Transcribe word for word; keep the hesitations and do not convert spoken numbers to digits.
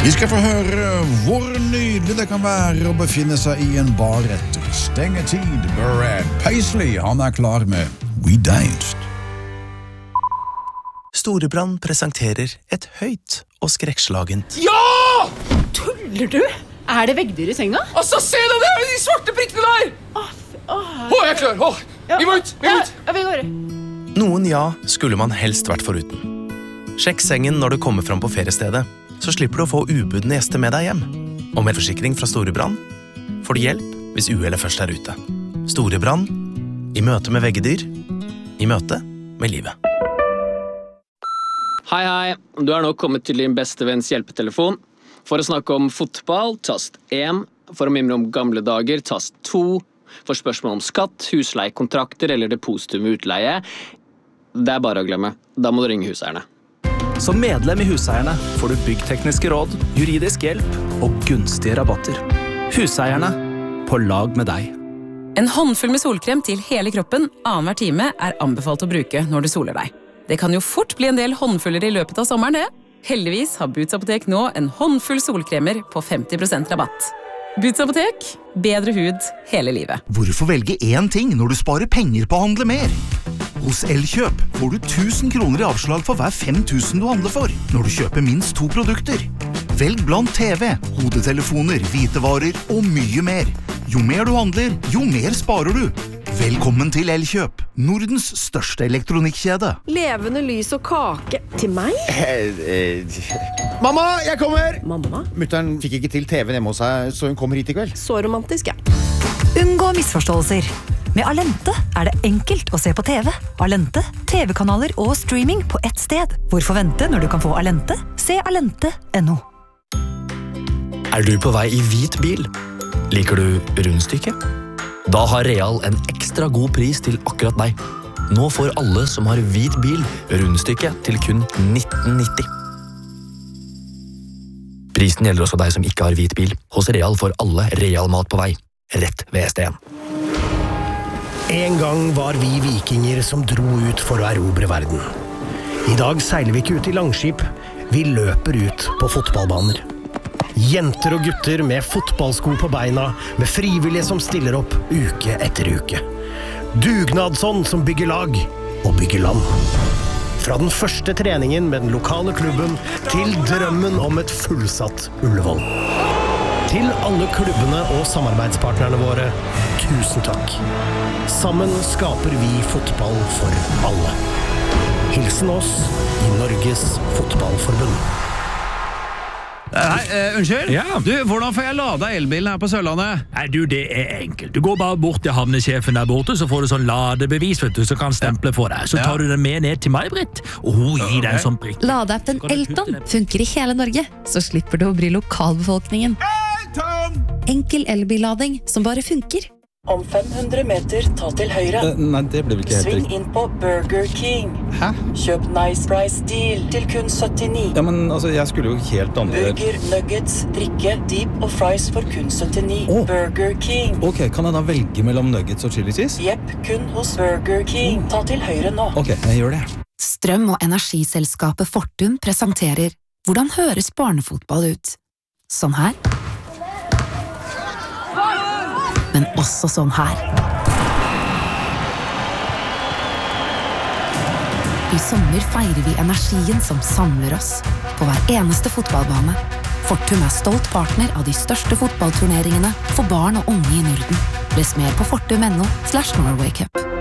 Vi skal få høre hvor nydelig det kan være å befinne seg i en bar etter stengetid. Brad Paisley, han er klar med We Danced. Storebrand presenterer et høyt og skrekkslagent. Ja! Tuller du? Er det veggdyr i senga? Altså, se det der, de svarte prikkene der! Åh, åh. Å, jeg er klar. Åh, Ja. vi må ut, vi må ut. Ja, ja, vi går. Noen ja skulle man helst vært foruten. Sjekk sengen når du kommer fram på feriestedet, så slipper du å få ubudne gjester med deg hjem. Og med forsikring fra Storebrand får du hjelp hvis uhellet først er ute. Storebrand, i møte med veggedyr, i møte med livet. Hei, hei. Du er nå kommet til din beste venns hjelpetelefon. For å snakke om fotball, tast én. For å mimre om gamle dager, tast to. For spørsmål om skatt, husleiekontrakter eller depositum utleie. Det er bare å glemme. Da må du ringe huseierne. Som medlem i Huseierne får du byggtekniske råd, juridisk hjelp og gunstige rabatter. Huseierne, på lag med deg. En håndfull med solkrem til hele kroppen annenhver time er anbefalt å bruke når du soler deg. Det kan jo fort bli en del håndfuller i løpet av sommeren, det. Heldigvis har Boots Apotek nå en håndfull solkremer på femti prosent rabatt. Boots Apotek, bedre hud hele livet. Hvorfor velge én ting når du sparer penger på å handle mer? Hos Elkjøp får du tusen kroner i avslag for hver fem tusen du handler for, når du kjøper minst to produkter. Velg blant T V, hodetelefoner, hvitevarer og mye mer. Jo mer du handler, jo mer sparer du. Velkommen til Elkjøp, Nordens største elektronikkjede. Levende lys og kake til meg? Eh, eh. Mamma, jeg kommer! Mamma? Mutteren fikk ikke til T V hjemme hos seg, så hun kommer hit i kveld. Så romantisk, ja. Unngå misforståelser. Med Alente er det enkelt å se på T V. Alente, T V-kanaler og streaming på ett sted. Hvorfor vente når du kan få Alente? Se alente punktum no. Er du på vei i hvit bil? Liker du rundstykke? Da har Real en ekstra god pris til akkurat deg. Nå får alle som har hvit bil rundstykke til kun nitten nitti. Prisen gjelder også deg som ikke har hvit bil. Hos Real får alle Real mat på vei. Rett ved S D en. En gang var vi vikinger som dro ut for å erobre verden. I dag seiler vi ikke ut i langskip, vi løper ut på fotballbaner. Jenter og gutter med fotballsko på beina, med frivillige som stiller opp uke etter uke. Dugnadsånd som bygger lag og bygger land. Fra den første treningen med den lokale klubben til drømmen om et fullsatt Ullevål. Til alle klubbene og samarbeidspartnerne våre, tusen takk. Sammen skaper vi fotball for alle. Hilsen oss i Norges fotballforbund. Hei, uh, unnskyld? Ja. Du, hvordan får jeg lada elbilen her på Sørlandet? Nei, du, det er enkelt. Du går bare bort til havnesjefen der borte, så får du sånn ladebevis, vet du, så kan stemple for deg. Så tar du den med ned til meg, Britt, og hun gir deg en sånn prikk. Ladeappen Elton funker i hele Norge, så slipper du å bry lokalbefolkningen. Elton! Enkel elbillading som bare funker. Om fem hundre meter, ta til høyre. Uh, nei, det blir vel ikke helt Sving riktig. inn på Burger King. Hæ? Kjøp Nice Price Deal til kun syttini. Ja, men altså, jeg skulle jo helt andre... Burger, nuggets, drikke, deep og fries for kun syttini. Oh. Burger King. Ok, kan jeg da velge mellom nuggets og chili cheese? Jepp, kun hos Burger King. Ta til høyre nå. Ok, jeg gjør det. Strøm- og energiselskapet Fortum presenterer hvordan høres barnefotball ut. Sånn her. Men også sånn her. I sommer feirer vi energien som samler oss på hver eneste fotballbane. Fortum er stolt partner av de største fotballturneringene for barn og unge i Norden. Les mer på fortum punktum no slash Norway Cup.